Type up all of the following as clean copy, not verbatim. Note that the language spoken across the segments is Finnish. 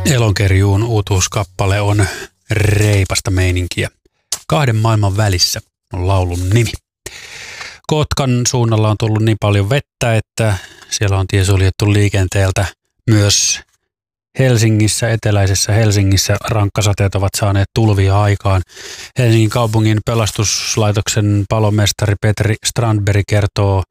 Elonkerjuun uutuuskappale on reipasta meininkiä. Kahden maailman välissä on laulun nimi. Kotkan suunnalla on tullut niin paljon vettä, että siellä on tie suljettu liikenteeltä. Myös Helsingissä, eteläisessä Helsingissä rankkasateet ovat saaneet tulvia aikaan. Helsingin kaupungin pelastuslaitoksen palomestari Petri Strandberg kertoo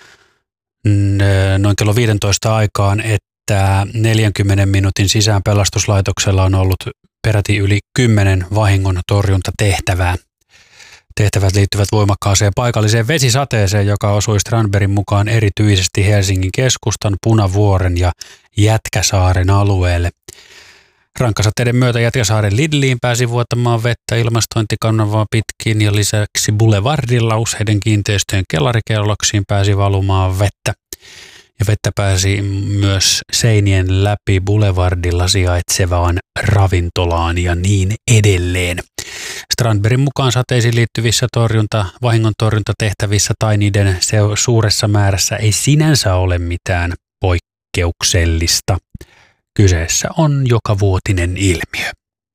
noin kello 15 aikaan, että 40 minuutin sisään pelastuslaitoksella on ollut peräti yli 10 vahingon torjuntatehtävää. Tehtävät liittyvät voimakkaaseen paikalliseen vesisateeseen, joka osui Strandbergin mukaan erityisesti Helsingin keskustan, Punavuoren ja Jätkäsaaren alueelle. Rankkasateiden myötä Jätkäsaaren Lidliin pääsi vuotamaan vettä ilmastointikanavaa pitkin ja lisäksi Boulevardilla useiden kiinteistöjen kellarikelloksiin pääsi valumaan vettä. Ja vettä pääsi myös seinien läpi Boulevardilla sijaitsevaan ravintolaan ja niin edelleen. Strandbergin mukaan sateisiin liittyvissä vahingontorjuntatehtävissä tai niiden suuressa määrässä ei sinänsä ole mitään poikkeuksellista. Kyseessä on jokavuotinen ilmiö.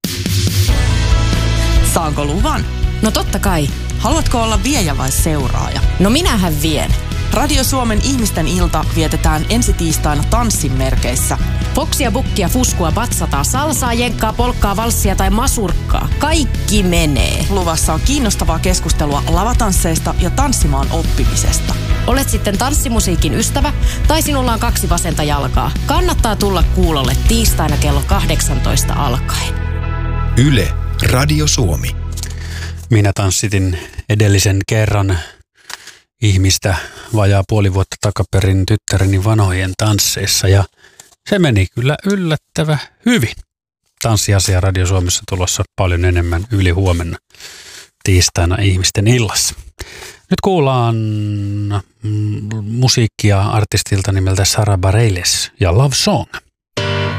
Saanko luvan? No totta kai. Haluatko olla viejä vai seuraaja? No minähän vien. Radio Suomen ihmisten ilta vietetään ensi tiistaina tanssin merkeissä. Foksia, bukkia, fuskua, batsataa, salsaa, jenkkaa, polkkaa, valssia tai masurkkaa. Kaikki menee. Luvassa on kiinnostavaa keskustelua lavatansseista ja tanssimaan oppimisesta. Olet sitten tanssimusiikin ystävä tai sinulla on 2 vasenta jalkaa. Kannattaa tulla kuulolle tiistaina kello 18 alkaen. Yle, Radio Suomi. Minä tanssitin edellisen kerran ihmistä vajaa puoli vuotta takaperin tyttäreni vanhojen tansseissa ja se meni kyllä yllättävän hyvin. Tanssiasia Radio Suomessa tulossa paljon enemmän yli huomenna tiistaina ihmisten illassa. Nyt kuullaan musiikkia artistilta nimeltä Sara Bareilles ja Love Song.